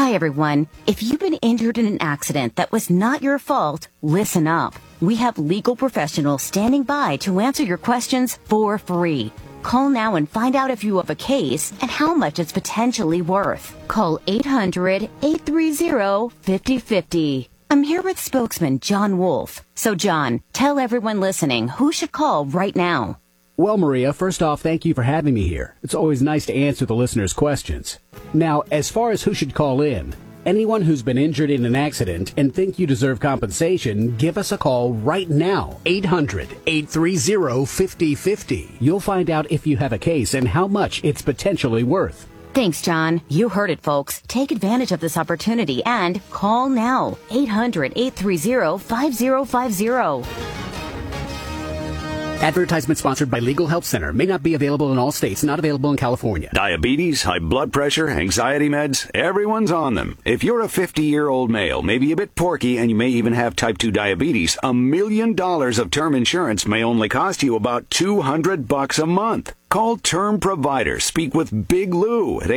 Hi, everyone. If you've been injured in an accident that was not your fault, listen up. We have legal professionals standing by to answer your questions for free. Call now and find out if you have a case and how much it's potentially worth. Call 800-830-5050. I'm here with spokesman John Wolf. So, John, tell everyone listening who should call right now. Well, Maria, first off, thank you for having me here. It's always nice to answer the listeners' questions. Now, as far as who should call in, anyone who's been injured in an accident and think you deserve compensation, give us a call right now. 800-830-5050. You'll find out if you have a case and how much it's potentially worth. Thanks, John. You heard it, folks. Take advantage of this opportunity and call now. 800-830-5050. Advertisement sponsored by Legal Help Center. May not be available in all states. Not available in California. Diabetes, high blood pressure, anxiety meds, everyone's on them. If you're a 50-year-old male, maybe a bit porky, and you may even have type 2 diabetes, $1 million of term insurance may only cost you about $200 a month. Call Term Provider. Speak with Big Lou at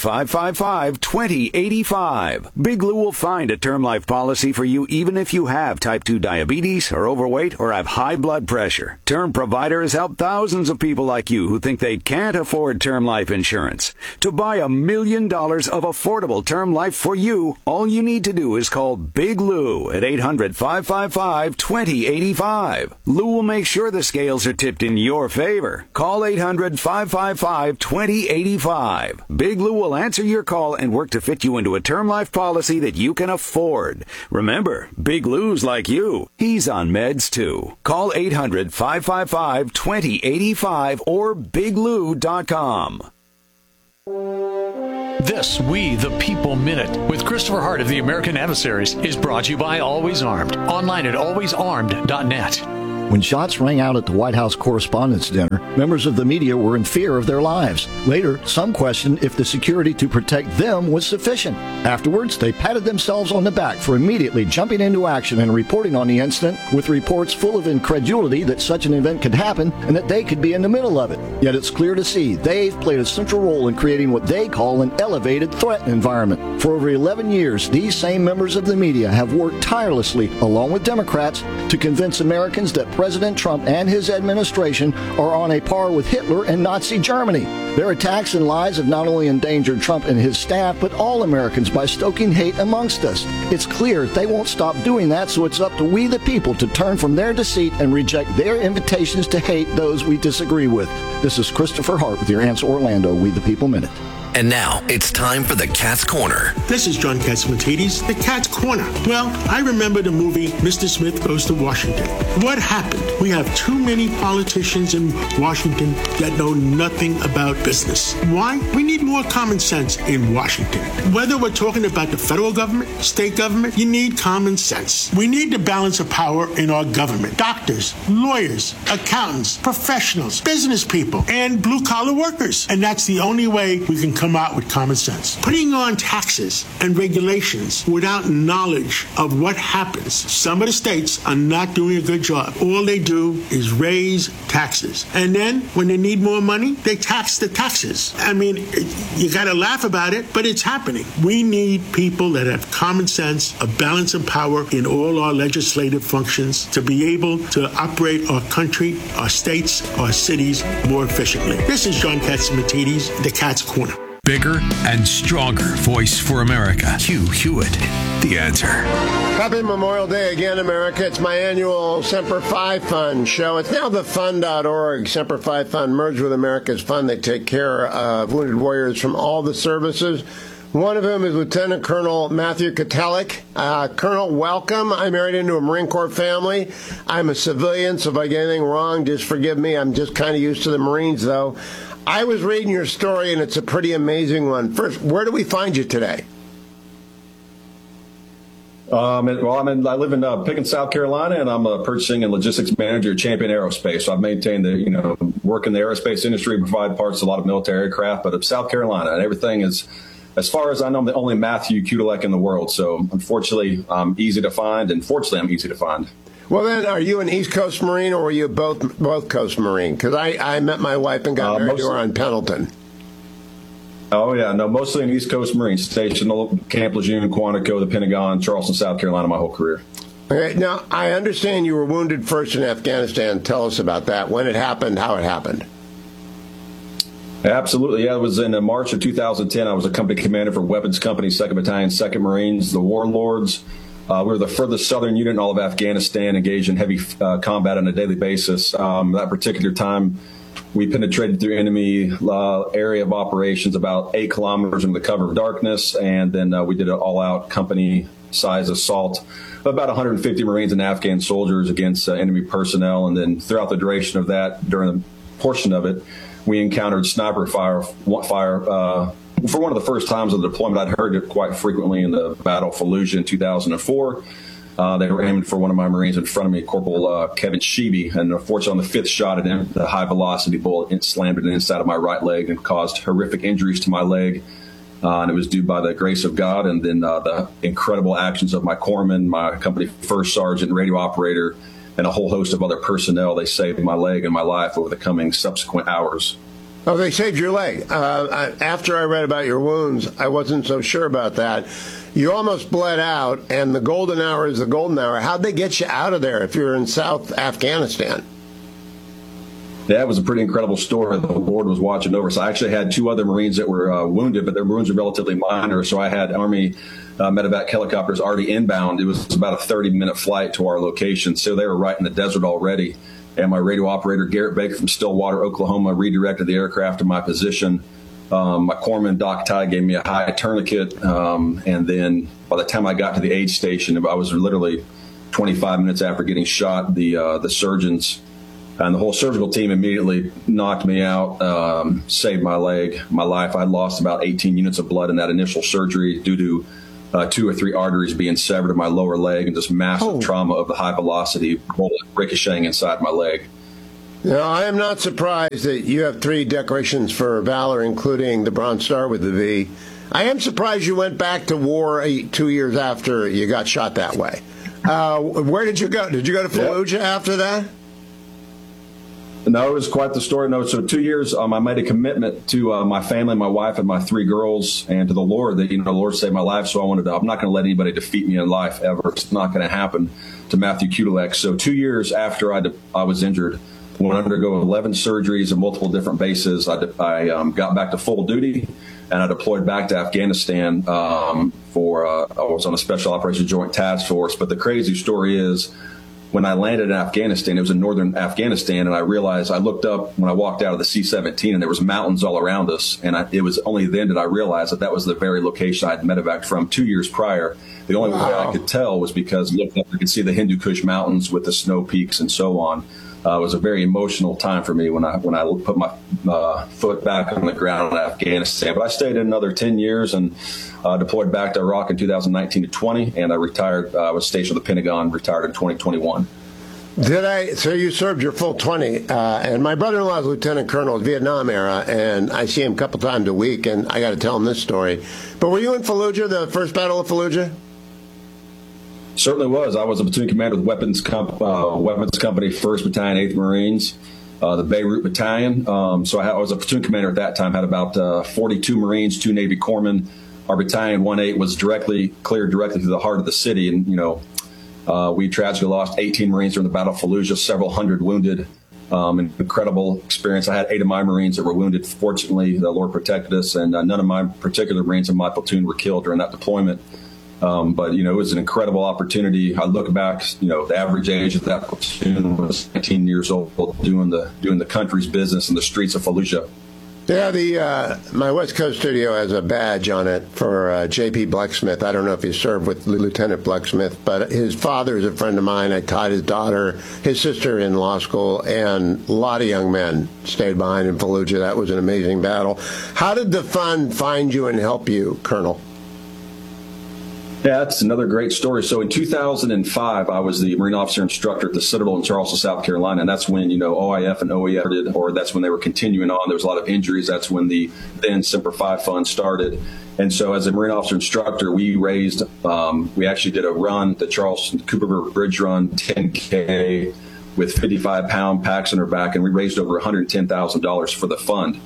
800-555-2085. Big Lou will find a term life policy for you even if you have type 2 diabetes, are overweight, or have high blood pressure. Term Provider has helped thousands of people like you who think they can't afford term life insurance. To buy $1 million of affordable term life for you, all you need to do is call Big Lou at 800-555-2085. Lou will make sure the scales are tipped in your favor. Call 800-555-2085. Big Lou will answer your call and work to fit you into a term life policy that you can afford. Remember, Big Lou's like you. He's on meds too. Call 800-555-2085 or biglou.com. This We the People Minute with Christopher Hart of the American Adversaries is brought to you by Always Armed. Online at alwaysarmed.net. When shots rang out at the White House Correspondents' Dinner, members of the media were in fear of their lives. Later, some questioned if the security to protect them was sufficient. Afterwards, they patted themselves on the back for immediately jumping into action and reporting on the incident with reports full of incredulity that such an event could happen and that they could be in the middle of it. Yet it's clear to see they've played a central role in creating what they call an elevated threat environment. For over 11 years, these same members of the media have worked tirelessly, along with Democrats, to convince Americans that President Trump and his administration are on a par with Hitler and Nazi Germany. Their attacks and lies have not only endangered Trump and his staff, but all Americans by stoking hate amongst us. It's clear they won't stop doing that, so it's up to we the people to turn from their deceit and reject their invitations to hate those we disagree with. This is Christopher Hart with your Answer Orlando We the People Minute. And now, it's time for the Cat's Corner. This is John Catsimatidis, the Cat's Corner. Well, I remember the movie Mr. Smith Goes to Washington. What happened? We have too many politicians in Washington that know nothing about business. Why? We need more common sense in Washington. Whether we're talking about the federal government, state government, you need common sense. We need the balance of power in our government. Doctors, lawyers, accountants, professionals, business people, and blue-collar workers. And that's the only way we can come out with common sense. Putting on taxes and regulations without knowledge of what happens. Some of the states are not doing a good job. All they do is raise taxes. And then when they need more money, they tax the taxes. I mean, you got to laugh about it, but it's happening. We need people that have common sense, a balance of power in all our legislative functions to be able to operate our country, our states, our cities more efficiently. This is John Catsimatidis, the Cat's Corner. Bigger and stronger voice for America. Hugh Hewitt, The Answer. Happy Memorial Day again, America. It's my annual Semper Fi Fund show. It's now thefund.org. Semper Fi Fund merged with America's Fund. They take care of wounded warriors from all the services. One of them is Lieutenant Colonel Matthew Katalik. Colonel, welcome. I married into a Marine Corps family. I'm a civilian, so if I get anything wrong, just forgive me. I'm just kind of used to the Marines, though. I was reading your story, and it's a pretty amazing one. First, where do we find you today? I live in Pickens, South Carolina, and I'm a purchasing and logistics manager at Champion Aerospace. So I've maintained work in the aerospace industry, provide parts to a lot of military aircraft, but it's South Carolina, and everything is, as far as I know, I'm the only Matthew Kudelek in the world. So unfortunately, I'm easy to find, and fortunately, I'm easy to find. Well, then, are you an East Coast Marine, or were you both Coast Marine? Because I met my wife and got married to her on Pendleton. Oh, yeah. No, mostly in East Coast Marine Station, Camp Lejeune, Quantico, the Pentagon, Charleston, South Carolina, my whole career. Okay, now, I understand you were wounded first in Afghanistan. Tell us about that. When it happened, how it happened. Absolutely. Yeah, it was in March of 2010. I was a company commander for Weapons Company, 2nd Battalion, 2nd Marines, the Warlords. We were the furthest southern unit in all of Afghanistan, engaged in heavy combat on a daily basis. That particular time, we penetrated through enemy area of operations about 8 kilometers into the cover of darkness, and then we did an all-out company-size assault of about 150 Marines and Afghan soldiers against enemy personnel. And then throughout the duration of that, during the portion of it, we encountered sniper fire for one of the first times of the deployment. I'd heard it quite frequently in the Battle of Fallujah in 2004. They were aiming for one of my Marines in front of me, Corporal Kevin Sheeby, and unfortunately on the 5th shot at him, the high-velocity bullet slammed it inside of my right leg and caused horrific injuries to my leg. And it was due by the grace of God and then the incredible actions of my corpsman, my company first sergeant, radio operator, and a whole host of other personnel. They saved my leg and my life over the coming subsequent hours. Oh, they saved your leg. After I read about your wounds, I wasn't so sure about that. You almost bled out, and the golden hour is the golden hour. How'd they get you out of there if you're in South Afghanistan? That was a pretty incredible story. The Lord was watching over. So I actually had 2 other Marines that were wounded, but their wounds were relatively minor. So I had Army medevac helicopters already inbound. It was about a 30-minute flight to our location. So they were right in the desert already. And my radio operator, Garrett Baker from Stillwater, Oklahoma, redirected the aircraft to my position. My corpsman, Doc Ty, gave me a high tourniquet. And then by the time I got to the aid station, I was literally 25 minutes after getting shot. The surgeons and the whole surgical team immediately knocked me out, saved my leg, my life. I lost about 18 units of blood in that initial surgery due to 2 or 3 arteries being severed in my lower leg and just massive trauma of the high-velocity bullet ricocheting inside my leg. Now, I am not surprised that you have 3 decorations for valor, including the Bronze Star with the V. I am surprised you went back to war 2 years after you got shot that way. Where did you go? Did you go to Fallujah after that? No, it was quite the story. No, so 2 years, I made a commitment to my family, my wife, and my 3 girls, and to the Lord that, the Lord saved my life. So I'm not going to let anybody defeat me in life ever. It's not going to happen to Matthew Kudelek. So 2 years after I was injured, went to undergo 11 surgeries at multiple different bases. I got back to full duty, and I deployed back to Afghanistan I was on a Special Operations Joint Task Force. But the crazy story is, when I landed in Afghanistan, it was in northern Afghanistan, and I realized, I looked up when I walked out of the C-17, and there was mountains all around us, and it was only then that I realized that was the very location I had medevaced from 2 years prior. The only way I could tell was because looking up, I could see the Hindu Kush Mountains with the snow peaks and so on. It was a very emotional time for me when I put my foot back on the ground in Afghanistan. But I stayed in another 10 years and deployed back to Iraq in 2019 to 20, and I retired. I was stationed at the Pentagon, retired in 2021. So you served your full 20, and my brother-in-law is Lieutenant Colonel, Vietnam era, and I see him a couple times a week, and I got to tell him this story. But were you in Fallujah, the first Battle of Fallujah? Certainly was. I was a platoon commander with Weapons Company, 1st Battalion, 8th Marines, the Beirut Battalion. So I was a platoon commander at that time, had about 42 Marines, 2 Navy corpsmen. Our battalion, 1-8, was cleared directly through the heart of the city. And, we tragically lost 18 Marines during the Battle of Fallujah, several hundred wounded. An incredible experience. I had 8 of my Marines that were wounded. Fortunately, the Lord protected us, and none of my particular Marines in my platoon were killed during that deployment. But, it was an incredible opportunity. I look back, the average age of that platoon was 19 years old, doing the country's business in the streets of Fallujah. Yeah, my West Coast studio has a badge on it for J.P. Blecksmith. I don't know if he served with Lieutenant Blecksmith, but his father is a friend of mine. I taught his sister in law school, and a lot of young men stayed behind in Fallujah. That was an amazing battle. How did the fund find you and help you, Colonel? Yeah, that's another great story. So in 2005, I was the Marine Officer Instructor at the Citadel in Charleston, South Carolina, and that's when, OIF and OEF did, or that's when they were continuing on. There was a lot of injuries. That's when the then Semper Fi Fund started. And so as a Marine Officer Instructor, we actually did a run, the Charleston Cooper River Bridge Run, 10K, with 55-pound packs on our back, and we raised over $110,000 for the fund.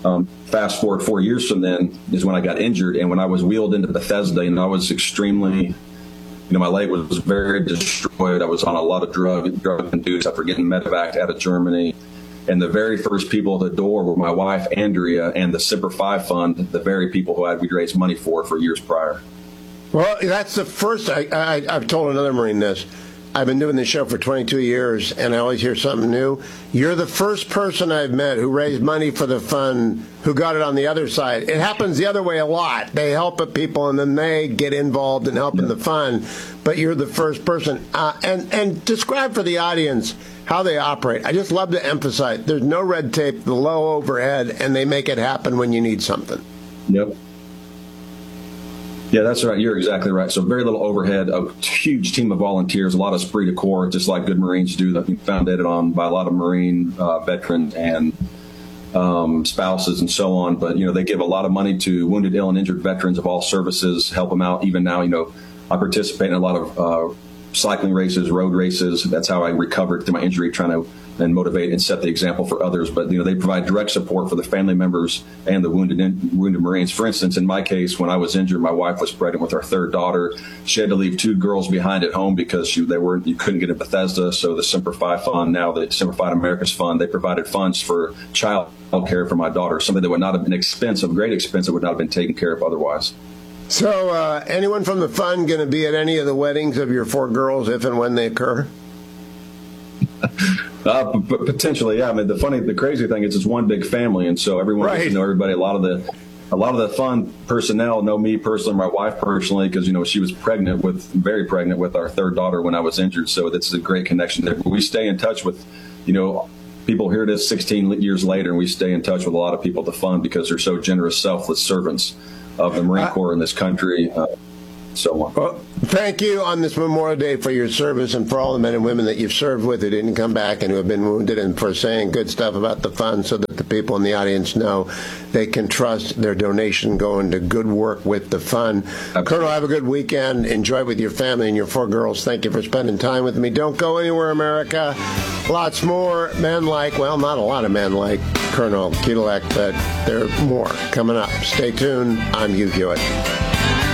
Fast forward 4 years from then is when I got injured, and when I was wheeled into Bethesda, and I was extremely, my leg was very destroyed. I was on a lot of drug-induced after getting medevac out of Germany. And the very first people at the door were my wife, Andrea, and the Semper Fi Fund, the very people who we'd raised money for years prior. Well, that's the first. I've told another Marine this. I've been doing this show for 22 years, and I always hear something new. You're the first person I've met who raised money for the fund who got it on the other side. It happens the other way a lot. They help people, and then they get involved in helping the fund. But you're the first person. And describe for the audience how they operate. I just love to emphasize there's no red tape, the low overhead, and they make it happen when you need something. Yep. Yeah, that's right. You're exactly right. So very little overhead, a huge team of volunteers, a lot of esprit de corps, just like good Marines do, that founded on by a lot of Marine veterans and spouses and so on. But, they give a lot of money to wounded, ill, and injured veterans of all services, help them out. Even now, I participate in a lot of cycling races, road races. That's how I recovered through my injury, trying to and motivate and set the example for others. But, they provide direct support for the family members and the wounded Marines. For instance, in my case, when I was injured, my wife was pregnant with our third daughter. She had to leave 2 girls behind at home because you couldn't get in Bethesda. So the Semper Fi Fund, now the Semper Fi America's Fund, they provided funds for child care for my daughter, something that would not have been great expense that would not have been taken care of otherwise. So anyone from the fund going to be at any of the weddings of your 4 girls if and when they occur? Potentially, yeah. I mean, the crazy thing is it's one big family, and so everyone gets to know everybody. A lot of the fund personnel know me personally, my wife personally, because she was very pregnant with our third daughter when I was injured. So that's a great connection there. But we stay in touch with, people. Here it is, 16 years later, and we stay in touch with a lot of people at the fund because they're so generous, selfless servants of the Marine Corps in this country. So on. Well, thank you on this Memorial Day for your service and for all the men and women that you've served with who didn't come back and who have been wounded, and for saying good stuff about the fund so that the people in the audience know they can trust their donation going to good work with the fund. Absolutely. Colonel, have a good weekend. Enjoy with your family and your 4 girls. Thank you for spending time with me. Don't go anywhere, America. Lots more men like, well, not a lot of men like Colonel Ketelec, but there are more coming up. Stay tuned. I'm Hugh Hewitt.